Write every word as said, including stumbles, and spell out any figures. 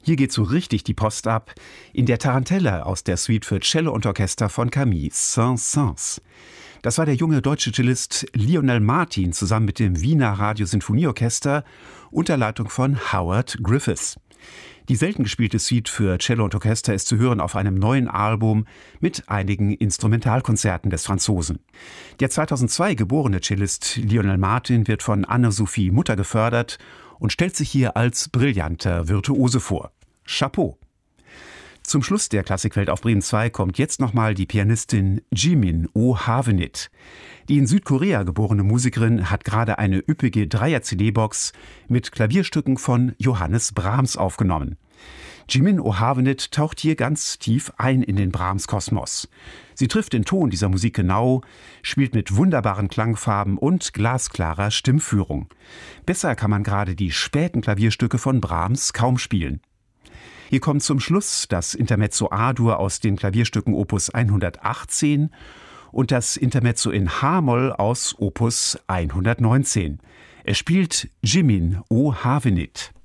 Hier geht so richtig die Post ab in der Tarantella aus der Suite für Cello und Orchester von Camille Saint-Saëns. Das war der junge deutsche Cellist Lionel Martin zusammen mit dem Wiener Radiosinfonieorchester unter Leitung von Howard Griffiths. Die selten gespielte Suite für Cello und Orchester ist zu hören auf einem neuen Album mit einigen Instrumentalkonzerten des Franzosen. Der zweitausendzwei geborene Cellist Lionel Martin wird von Anne-Sophie Mutter gefördert und stellt sich hier als brillanter Virtuose vor. Chapeau! Zum Schluss der Klassikwelt auf Bremen zwei kommt jetzt nochmal die Pianistin Jimin Oh Havenit. Die in Südkorea geborene Musikerin hat gerade eine üppige Dreier-C D-Box mit Klavierstücken von Johannes Brahms aufgenommen. Jimin Oh Havenit taucht hier ganz tief ein in den Brahms-Kosmos. Sie trifft den Ton dieser Musik genau, spielt mit wunderbaren Klangfarben und glasklarer Stimmführung. Besser kann man gerade die späten Klavierstücke von Brahms kaum spielen. Hier kommt zum Schluss das Intermezzo A-Dur aus den Klavierstücken Opus hundertachtzehn und das Intermezzo in H-Moll aus Opus hundertneunzehn. Es spielt Jimin Oh Havenit.